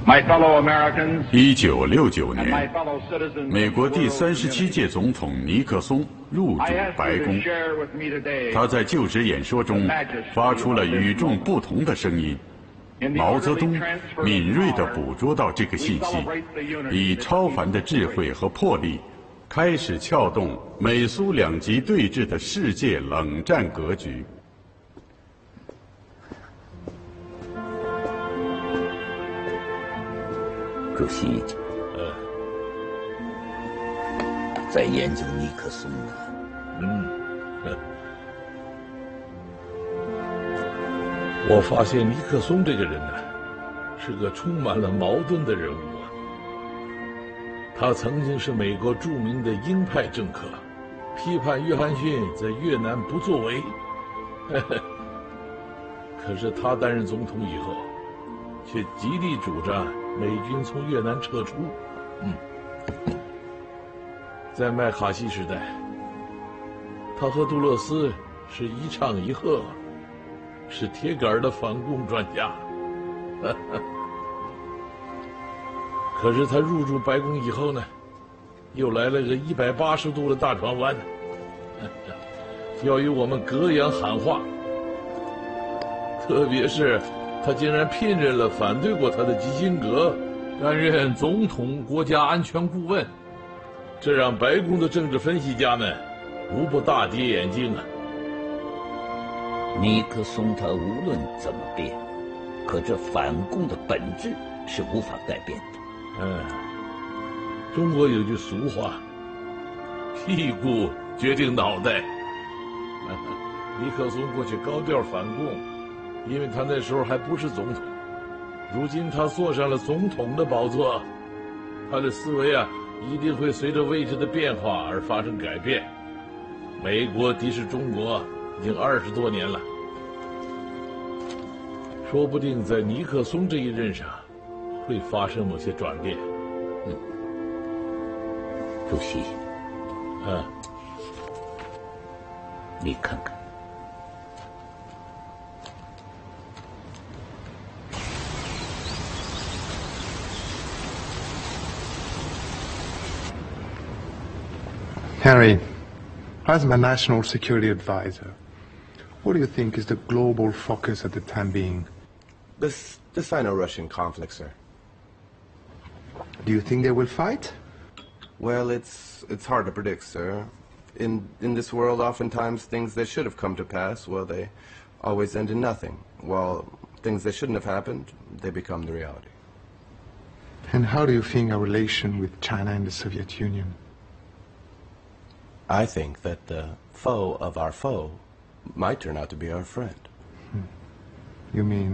1969年，美国第37届总统尼克松入主白宫。他在就职演说中发出了与众不同的声音。毛泽东敏锐地捕捉到这个信息，以超凡的智慧和魄力，开始撬动美苏两极对峙的世界冷战格局。 主席，在研究尼克松呢。 我发现尼克松这个人呢，是个充满了矛盾的人物啊。他曾经是美国著名的鹰派政客，批判约翰逊在越南不作为。可是他担任总统以后，却极力主张美军从越南撤出。在麦卡锡时代，他和杜勒斯是一唱一和，是铁杆的反共专家。可是他入驻白宫以后呢，又来了个180度的大转弯，要与我们隔洋喊话。特别是他竟然聘任了反对过他的基辛格担任总统国家安全顾问，这让白宫的政治分析家们无不大跌眼镜啊。 尼克松他无论怎么变，可这反共的本质是无法改变的。 中国有句俗话，屁股决定脑袋。尼克松过去高调反共，因为他那时候还不是总统。如今他坐上了总统的宝座，他的思维一定会随着位置的变化而发生改变。美国敌视中国已经20多年了，说不定在尼克松这一任上会发生某些转变。 主席，你看看， Harry, as my national security advisor, what do you think is the global focus at the time being? The Sino-Russian conflict, sir. Do you think they will fight? Well, it's hard to predict, sir. In this world, oftentimes things that should have come to pass, well, they always end in nothing. While things that shouldn't have happened, they become the reality. And how do you think our relation with China and the Soviet Union? I think that the foe of our foe might turn out to be our friend. You mean